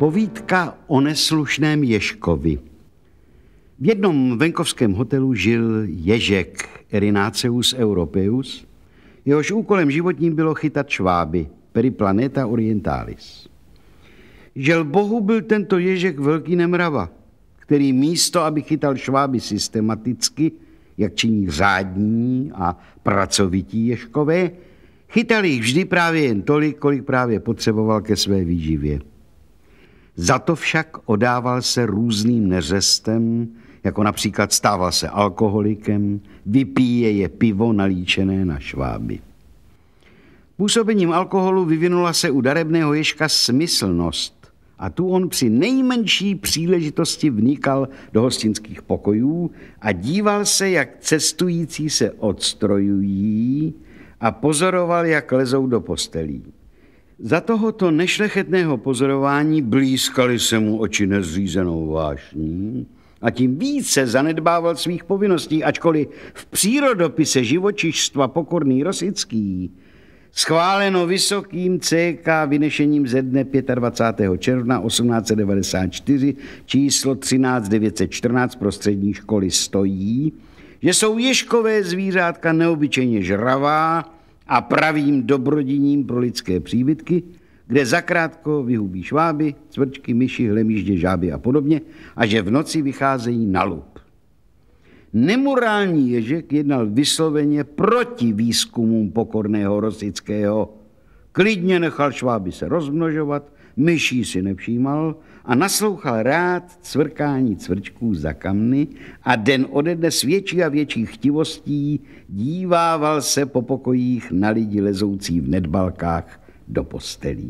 Povídka o neslušném ježkovi. V jednom venkovském hotelu žil ježek Erinaceus europeus, jehož úkolem životním bylo chytat šváby, Periplaneta orientalis. Žel bohu byl tento ježek velký nemrava, který místo, aby chytal šváby systematicky, jak činí řádní a pracovití ježkové, chytal jich vždy právě jen tolik, kolik právě potřeboval ke své výživě. Za to však odával se různým neřestem, jako například stával se alkoholikem, vypíje je pivo nalíčené na šváby. Působením alkoholu vyvinula se u darebného ježka smyslnost a tu on při nejmenší příležitosti vnikal do hostinských pokojů a díval se, jak cestující se odstrojují a pozoroval, jak lezou do postelí. Za tohoto nešlechetného pozorování blýskaly se mu oči nezřízenou vášní a tím více zanedbával svých povinností, ačkoliv v přírodopise živočišstva Pokorný Rosický schváleno vysokým CK vynešením ze dne 25. června 1894 číslo 13914 pro střední školy stojí, že jsou ježkové zvířátka neobyčejně žravá a pravým dobrodiním pro lidské příbytky, kde zakrátko vyhubí šváby, cvrčky, myši, hlemýždě, žáby a podobně, a že v noci vycházejí na lup. Nemorální ježek jednal vysloveně proti výzkumům Pokorného Rosického. Klidně nechal šváby se rozmnožovat, myší si nevšímal a naslouchal rád cvrkání cvrčků za kamny a den ode dne s větší a větší chtivostí dívával se po pokojích na lidi lezoucí v nedbalkách do postelí.